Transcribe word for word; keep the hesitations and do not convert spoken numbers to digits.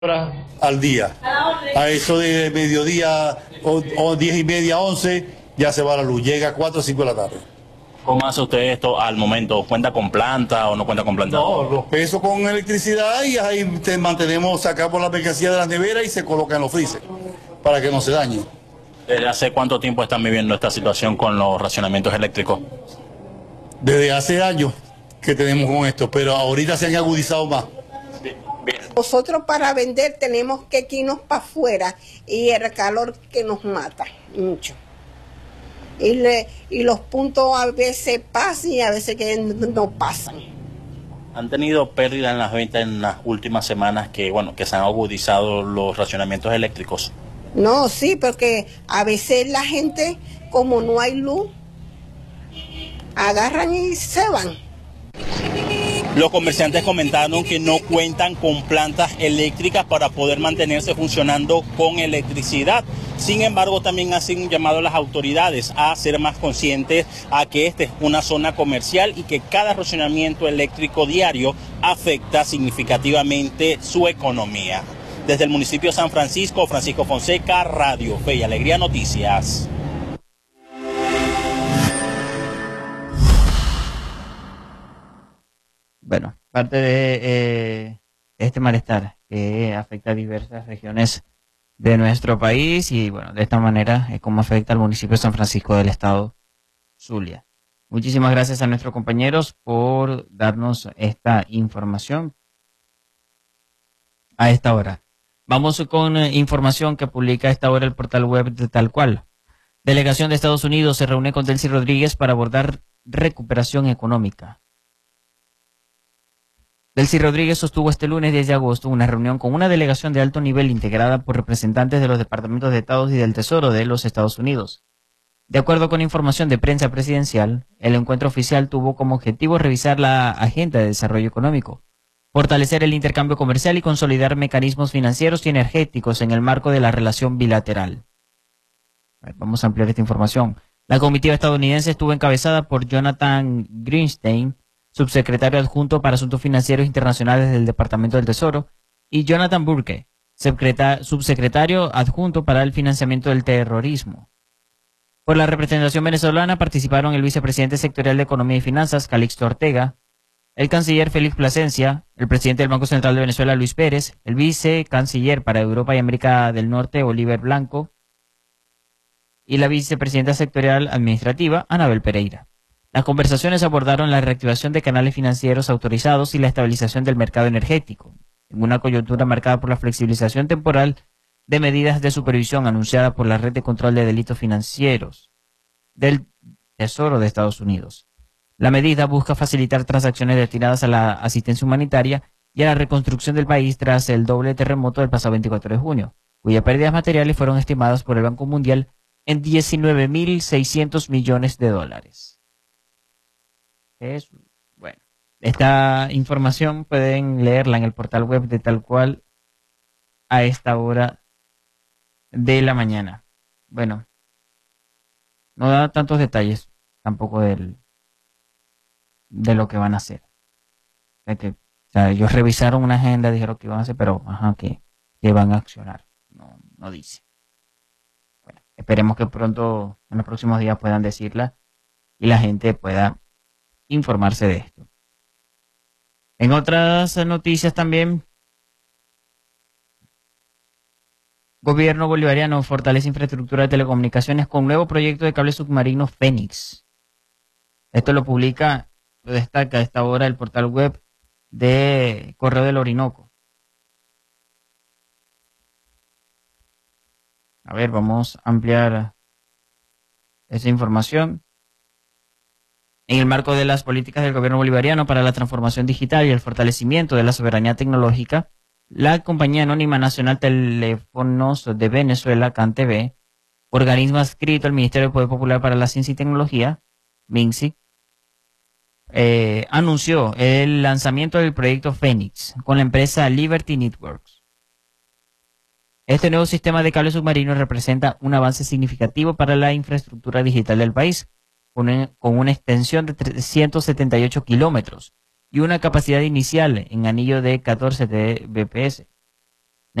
horas al día. A eso de mediodía o, o diez y media, once, ya se va la luz. Llega a cuatro o cinco de la tarde. ¿Cómo hace usted esto al momento? ¿Cuenta con planta o no cuenta con planta? No, los pesos con electricidad y ahí te mantenemos, sacamos la mercancía de las neveras y se coloca en los freezer para que no se dañe. ¿Desde hace cuánto tiempo están viviendo esta situación con los racionamientos eléctricos? Desde hace años que tenemos con esto, pero ahorita se han agudizado más. Nosotros para vender tenemos que irnos para afuera y el calor que nos mata mucho. Y, le, y los puntos a veces pasan y a veces que no pasan. ¿Han tenido pérdida en las ventas en las últimas semanas que, bueno, que se han agudizado los racionamientos eléctricos? No, sí, porque a veces la gente, como no hay luz, agarran y se van. Los comerciantes comentaron que no cuentan con plantas eléctricas para poder mantenerse funcionando con electricidad. Sin embargo, también hacen un llamado a las autoridades a ser más conscientes a que esta es una zona comercial y que cada racionamiento eléctrico diario afecta significativamente su economía. Desde el municipio de San Francisco, Francisco Fonseca, Radio Fe y Alegría Noticias. Bueno, parte de eh, este malestar que afecta a diversas regiones de nuestro país y bueno, de esta manera es como afecta al municipio de San Francisco del estado Zulia. Muchísimas gracias a nuestros compañeros por darnos esta información a esta hora. Vamos con eh, información que publica a esta hora el portal web de Tal Cual. Delegación de Estados Unidos se reúne con Delcy Rodríguez para abordar recuperación económica. Delcy Rodríguez sostuvo este lunes diez de agosto una reunión con una delegación de alto nivel integrada por representantes de los departamentos de Estado y del Tesoro de los Estados Unidos. De acuerdo con información de prensa presidencial, el encuentro oficial tuvo como objetivo revisar la agenda de desarrollo económico, fortalecer el intercambio comercial y consolidar mecanismos financieros y energéticos en el marco de la relación bilateral. A ver, vamos a ampliar esta información. La comitiva estadounidense estuvo encabezada por Jonathan Greenstein, subsecretario adjunto para Asuntos Financieros Internacionales del Departamento del Tesoro, y Jonathan Burke, subsecretario adjunto para el financiamiento del terrorismo. Por la representación venezolana participaron el vicepresidente sectorial de Economía y Finanzas, Calixto Ortega, el canciller Félix Plasencia, el presidente del Banco Central de Venezuela, Luis Pérez, el vicecanciller para Europa y América del Norte, Oliver Blanco, y la vicepresidenta sectorial administrativa, Anabel Pereira. Las conversaciones abordaron la reactivación de canales financieros autorizados y la estabilización del mercado energético, en una coyuntura marcada por la flexibilización temporal de medidas de supervisión anunciada por la Red de Control de Delitos Financieros del Tesoro de Estados Unidos. La medida busca facilitar transacciones destinadas a la asistencia humanitaria y a la reconstrucción del país tras el doble terremoto del pasado veinticuatro de junio, cuyas pérdidas materiales fueron estimadas por el Banco Mundial en diecinueve mil seiscientos millones de dólares. Es, bueno, esta información pueden leerla en el portal web de Tal Cual a esta hora de la mañana. Bueno, no da tantos detalles tampoco del, de lo que van a hacer. O sea, que, o sea, ellos revisaron una agenda, dijeron que iban a hacer, pero ajá, que, que van a accionar. No, no dice. Bueno, esperemos que pronto, en los próximos días, puedan decirla y la gente pueda informarse de esto. En otras noticias también, gobierno bolivariano fortalece infraestructura de telecomunicaciones con nuevo proyecto de cable submarino Fénix. Esto lo publica, lo destaca a esta hora el portal web de Correo del Orinoco. A ver, vamos a ampliar esa información. En el marco de las políticas del gobierno bolivariano para la transformación digital y el fortalecimiento de la soberanía tecnológica, la Compañía Anónima Nacional Teléfonos de Venezuela, CANTV, organismo adscrito al Ministerio del Poder Popular para la Ciencia y Tecnología, MINCI, eh, anunció el lanzamiento del proyecto Fénix con la empresa Liberty Networks. Este nuevo sistema de cable submarino representa un avance significativo para la infraestructura digital del país, con una extensión de trescientos setenta y ocho kilómetros y una capacidad inicial en anillo de catorce B P S.